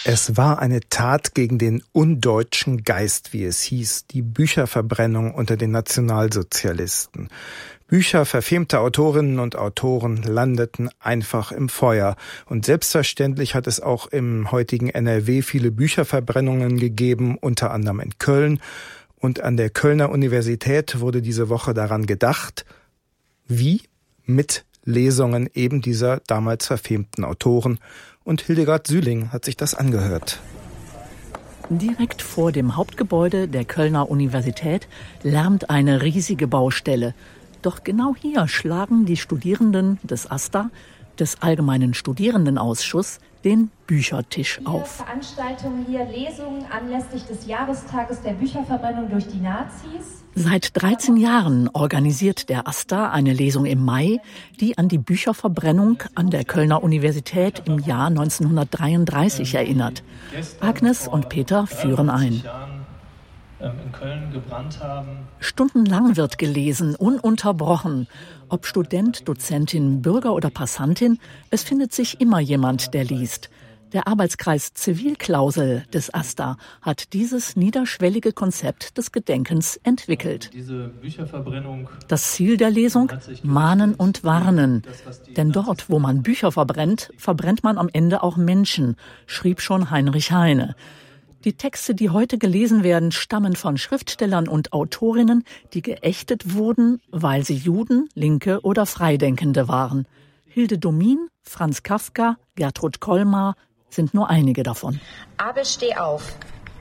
Es war eine Tat gegen den undeutschen Geist, wie es hieß, die Bücherverbrennung unter den Nationalsozialisten. Bücher verfemter Autorinnen und Autoren landeten einfach im Feuer. Und selbstverständlich hat es auch im heutigen NRW viele Bücherverbrennungen gegeben, unter anderem in Köln. Und an der Kölner Universität wurde diese Woche daran gedacht, wie mit Lesungen eben dieser damals verfemten Autoren. Und Hildegard Sühling hat sich das angehört. Direkt vor dem Hauptgebäude der Kölner Universität lärmt eine riesige Baustelle. Doch genau hier schlagen die Studierenden des AStA, des Allgemeinen Studierendenausschusses, den Büchertisch auf. Veranstaltungen hier, Lesungen anlässlich des Jahrestages der Bücherverbrennung durch die Nazis. Seit 13 Jahren organisiert der AStA eine Lesung im Mai, die an die Bücherverbrennung an der Kölner Universität im Jahr 1933 erinnert. Agnes und Peter führen ein. In Köln gebrannt haben. Stundenlang wird gelesen, ununterbrochen. Ob Student, Dozentin, Bürger oder Passantin, es findet sich immer jemand, der liest. Der Arbeitskreis Zivilklausel des AStA hat dieses niederschwellige Konzept des Gedenkens entwickelt. Diese Bücherverbrennung. Das Ziel der Lesung? Mahnen und warnen. Denn dort, wo man Bücher verbrennt, verbrennt man am Ende auch Menschen, schrieb schon Heinrich Heine. Die Texte, die heute gelesen werden, stammen von Schriftstellern und Autorinnen, die geächtet wurden, weil sie Juden, Linke oder Freidenkende waren. Hilde Domin, Franz Kafka, Gertrud Kolmar sind nur einige davon. Abel, steh auf.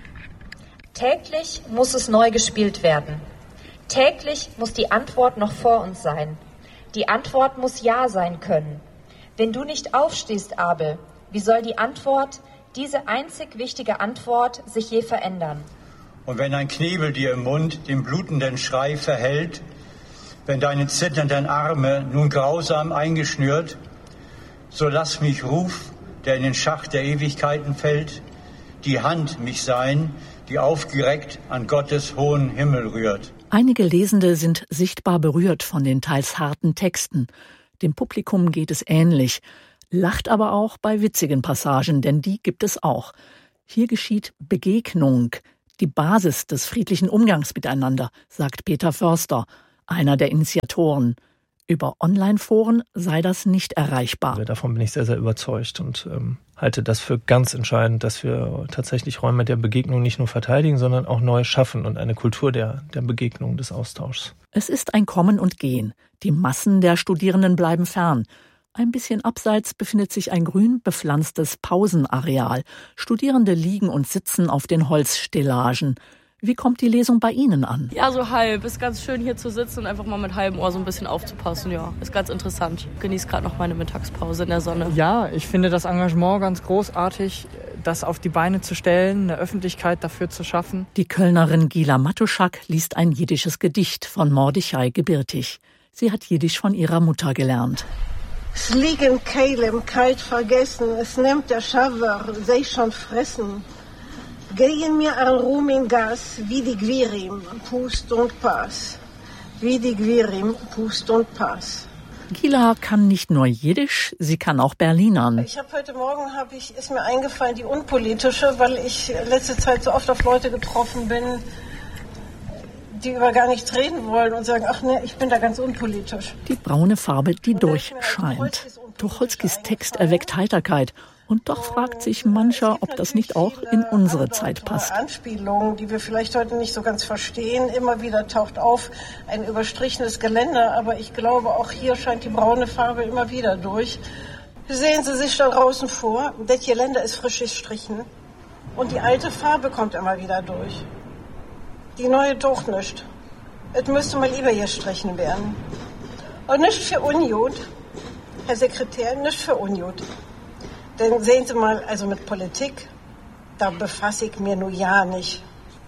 Täglich muss es neu gespielt werden. Täglich muss die Antwort noch vor uns sein. Die Antwort muss Ja sein können. Wenn du nicht aufstehst, Abel, wie soll die Antwort, diese einzig wichtige Antwort, sich je verändern? Und wenn ein Knebel dir im Mund den blutenden Schrei verhält, wenn deine zitternden Arme nun grausam eingeschnürt, so lass mich Ruf, der in den Schacht der Ewigkeiten fällt, die Hand mich sein, die aufgereckt an Gottes hohen Himmel rührt. Einige Lesende sind sichtbar berührt von den teils harten Texten. Dem Publikum geht es ähnlich. Lacht aber auch bei witzigen Passagen, denn die gibt es auch. Hier geschieht Begegnung, die Basis des friedlichen Umgangs miteinander, sagt Peter Förster, einer der Initiatoren. Über Online-Foren sei das nicht erreichbar. Davon bin ich sehr, sehr überzeugt und halte das für ganz entscheidend, dass wir tatsächlich Räume der Begegnung nicht nur verteidigen, sondern auch neu schaffen und eine Kultur der Begegnung, des Austauschs. Es ist ein Kommen und Gehen. Die Massen der Studierenden bleiben fern. Ein bisschen abseits befindet sich ein grün bepflanztes Pausenareal. Studierende liegen und sitzen auf den Holzstellagen. Wie kommt die Lesung bei Ihnen an? Ja, so halb. Ist ganz schön hier zu sitzen und einfach mal mit halbem Ohr so ein bisschen aufzupassen. Ja, ist ganz interessant. Genieße gerade noch meine Mittagspause in der Sonne. Ja, ich finde das Engagement ganz großartig, das auf die Beine zu stellen, eine Öffentlichkeit dafür zu schaffen. Die Kölnerin Gila Matuschak liest ein jiddisches Gedicht von Mordechai Gebirtig. Sie hat Jiddisch von ihrer Mutter gelernt. Es liegen Keilem kalt vergessen, es nimmt der Schaver, sei schon fressen. Gehen mir an Ruhm in Gas, wie die Gwirim, Pust und Pass. Wie die Gwirim, Pust und Pass. Gila kann nicht nur Jiddisch, sie kann auch Berlinern. Heute Morgen ist mir eingefallen, die unpolitische, weil ich letzte Zeit so oft auf Leute getroffen bin, die über gar nichts reden wollen und sagen, ach ne, ich bin da ganz unpolitisch. Die braune Farbe, die durchscheint. Tucholskys Text erweckt Heiterkeit. Und doch fragt sich mancher, ob das nicht auch in unsere Zeit passt. Anspielungen, die wir vielleicht heute nicht so ganz verstehen. Immer wieder taucht auf ein überstrichenes Geländer, aber ich glaube, auch hier scheint die braune Farbe immer wieder durch. Sehen Sie sich da draußen vor, das Geländer ist frisch gestrichen und die alte Farbe kommt immer wieder durch. Die neue doch nicht. Es müsste mal lieber gestrichen werden. Und nicht für Unjut, Herr Sekretär, nicht für Unjut. Denn sehen Sie mal, also mit Politik, da befasse ich mir nur ja nicht.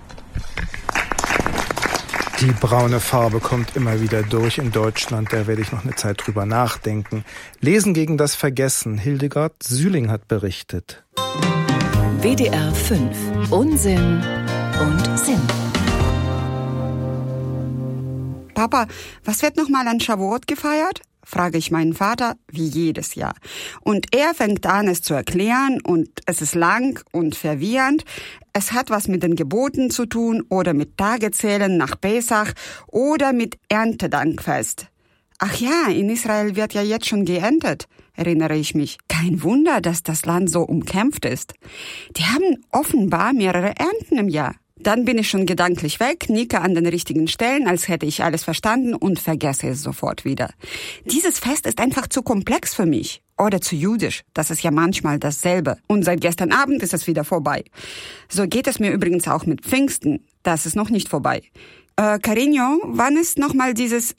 Die braune Farbe kommt immer wieder durch in Deutschland, da werde ich noch eine Zeit drüber nachdenken. Lesen gegen das Vergessen, Hildegard Sühling hat berichtet. WDR 5. Unsinn und Sinn. Papa, was wird nochmal an Shavuot gefeiert? frage ich meinen Vater wie jedes Jahr. Und er fängt an, es zu erklären und es ist lang und verwirrend. Es hat was mit den Geboten zu tun oder mit Tagezählen nach Pesach oder mit Erntedankfest. Ach ja, in Israel wird ja jetzt schon geerntet, erinnere ich mich. Kein Wunder, dass das Land so umkämpft ist. Die haben offenbar mehrere Ernten im Jahr. Dann bin ich schon gedanklich weg, nicke an den richtigen Stellen, als hätte ich alles verstanden und vergesse es sofort wieder. Dieses Fest ist einfach zu komplex für mich. Oder zu jüdisch. Das ist ja manchmal dasselbe. Und seit gestern Abend ist es wieder vorbei. So geht es mir übrigens auch mit Pfingsten. Das ist noch nicht vorbei. Carino, wann ist nochmal dieses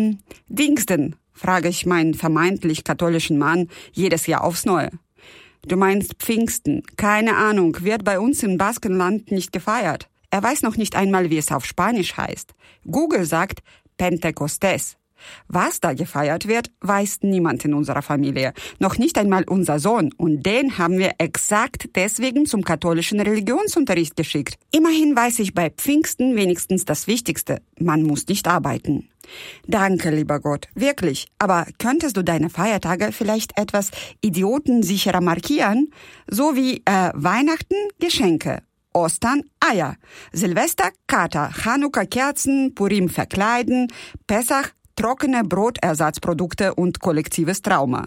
Dingsten? Frage ich meinen vermeintlich katholischen Mann jedes Jahr aufs Neue. Du meinst Pfingsten? Keine Ahnung, wird bei uns im Baskenland nicht gefeiert. Er weiß noch nicht einmal, wie es auf Spanisch heißt. Google sagt Pentecostés. Was da gefeiert wird, weiß niemand in unserer Familie. Noch nicht einmal unser Sohn. Und den haben wir exakt deswegen zum katholischen Religionsunterricht geschickt. Immerhin weiß ich bei Pfingsten wenigstens das Wichtigste. Man muss nicht arbeiten. Danke, lieber Gott. Wirklich. Aber könntest du deine Feiertage vielleicht etwas idiotensicherer markieren? So wie Weihnachten, Geschenke. Ostern, Eier. Silvester, Kater. Chanukka, Kerzen. Purim, verkleiden. Pessach, trockene Brotersatzprodukte und kollektives Trauma.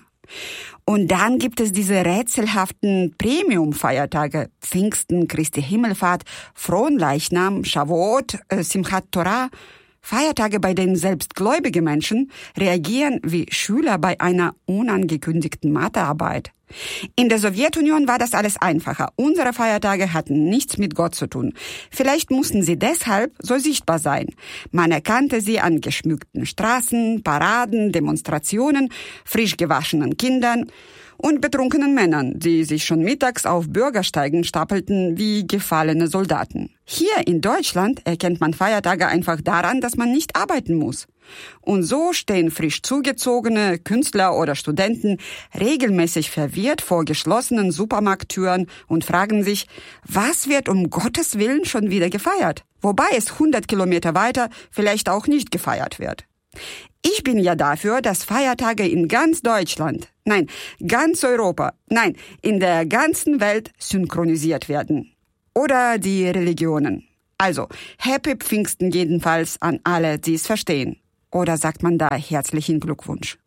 Und dann gibt es diese rätselhaften Premium-Feiertage, Pfingsten, Christi Himmelfahrt, Fronleichnam, Shavuot, Simchat Torah, Feiertage, bei denen selbst gläubige Menschen reagieren wie Schüler bei einer unangekündigten Mathearbeit. In der Sowjetunion war das alles einfacher. Unsere Feiertage hatten nichts mit Gott zu tun. Vielleicht mussten sie deshalb so sichtbar sein. Man erkannte sie an geschmückten Straßen, Paraden, Demonstrationen, frisch gewaschenen Kindern und betrunkenen Männern, die sich schon mittags auf Bürgersteigen stapelten wie gefallene Soldaten. Hier in Deutschland erkennt man Feiertage einfach daran, dass man nicht arbeiten muss. Und so stehen frisch zugezogene Künstler oder Studenten regelmäßig verwirrt vor geschlossenen Supermarkttüren und fragen sich, was wird um Gottes Willen schon wieder gefeiert? Wobei es 100 Kilometer weiter vielleicht auch nicht gefeiert wird. Ich bin ja dafür, dass Feiertage in ganz Deutschland, nein, ganz Europa, nein, in der ganzen Welt synchronisiert werden. Oder die Religionen. Also, Happy Pfingsten jedenfalls an alle, die es verstehen. Oder sagt man da herzlichen Glückwunsch?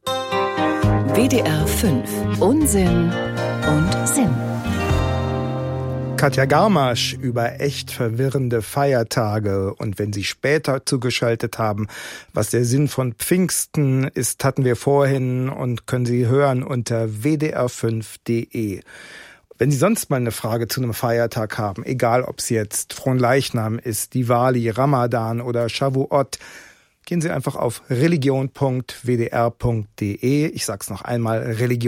WDR 5. Unsinn und Sinn. Katja Garmasch über echt verwirrende Feiertage. Und wenn Sie später zugeschaltet haben, was der Sinn von Pfingsten ist, hatten wir vorhin und können Sie hören unter wdr5.de. Wenn Sie sonst mal eine Frage zu einem Feiertag haben, egal ob es jetzt Fronleichnam ist, Diwali, Ramadan oder Shavuot, gehen Sie einfach auf religion.wdr.de. Ich sag's noch einmal,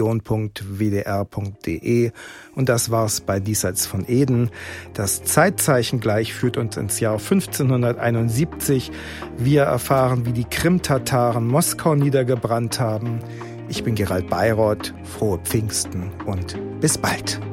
religion.wdr.de. Und das war's bei Diesseits von Eden. Das Zeitzeichen gleich führt uns ins Jahr 1571. Wir erfahren, wie die Krim-Tataren Moskau niedergebrannt haben. Ich bin Gerald Bayroth. Frohe Pfingsten und bis bald.